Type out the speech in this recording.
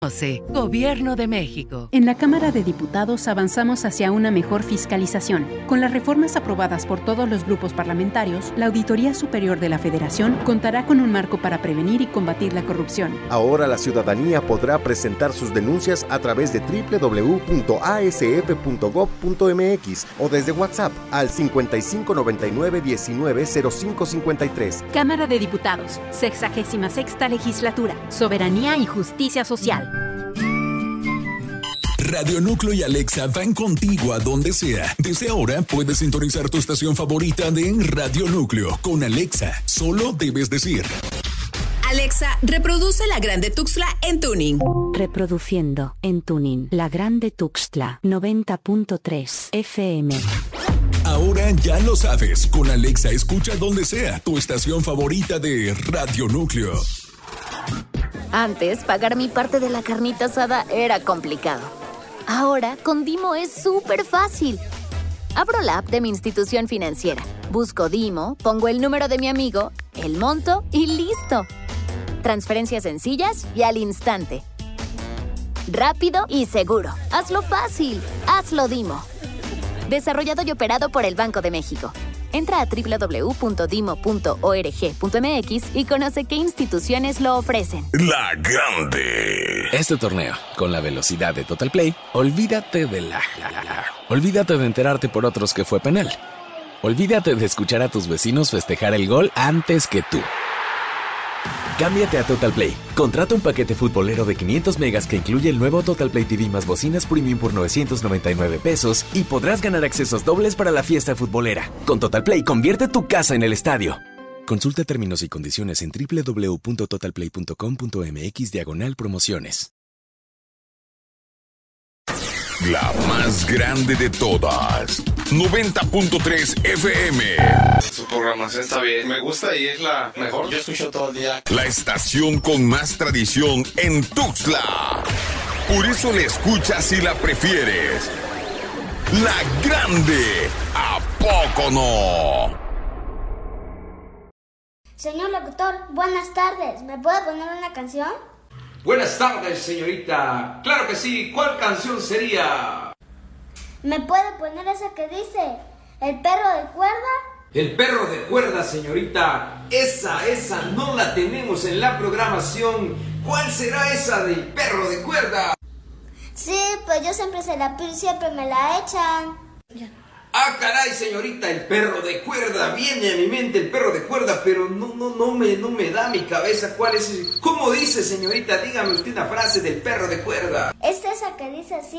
Gobierno de México. En la Cámara de Diputados avanzamos hacia una mejor fiscalización. Con las reformas aprobadas por todos los grupos parlamentarios, la Auditoría Superior de la Federación contará con un marco para prevenir y combatir la corrupción. Ahora la ciudadanía podrá presentar sus denuncias a través de www.asf.gov.mx o desde WhatsApp al 5599-190553. Cámara de Diputados, 66ª Legislatura, Soberanía y Justicia Social. Radio Núcleo y Alexa van contigo a donde sea. Desde ahora puedes sintonizar tu estación favorita de Radio Núcleo. Con Alexa, solo debes decir: Alexa, reproduce La Grande Tuxtla en tuning. Reproduciendo en tuning La Grande Tuxtla 90.3 FM. Ahora ya lo sabes. Con Alexa escucha donde sea tu estación favorita de Radio Núcleo. Antes, pagar mi parte de la carnita asada era complicado. Ahora, con Dimo es súper fácil. Abro la app de mi institución financiera, busco Dimo, pongo el número de mi amigo, el monto y ¡listo! Transferencias sencillas y al instante. Rápido y seguro. Hazlo fácil. Hazlo Dimo. Desarrollado y operado por el Banco de México. Entra a www.dimo.org.mx y conoce qué instituciones lo ofrecen. La Grande. Este torneo, con la velocidad de Total Play, olvídate de olvídate de enterarte por otros que fue penal. Olvídate de escuchar a tus vecinos festejar el gol antes que tú. Cámbiate a Total Play. Contrata un paquete futbolero de 500 megas que incluye el nuevo Total Play TV más bocinas premium por $999 y podrás ganar accesos dobles para la fiesta futbolera. Con Total Play, convierte tu casa en el estadio. Consulta términos y condiciones en www.totalplay.com.mx/promociones. La más grande de todas. 90.3 FM. Su programación está bien. Me gusta y es la mejor. Yo escucho todo el día. La estación con más tradición en Tuxtla. Por eso la escuchas y la prefieres. La Grande. ¿A poco no? Señor locutor, buenas tardes. ¿Me puede poner una canción? Buenas tardes, señorita. Claro que sí. ¿Cuál canción sería? ¿Me puede poner esa que dice El perro de cuerda? El perro de cuerda, señorita. Esa no la tenemos en la programación. ¿Cuál será esa del perro de cuerda? Sí, pues yo siempre se la pido y siempre me la echan. Ah, caray, señorita, el perro de cuerda. Viene a mi mente el perro de cuerda, pero no me da mi cabeza cuál es. ¿Cómo dice, señorita? Dígame usted una frase del perro de cuerda. Es esa que dice así.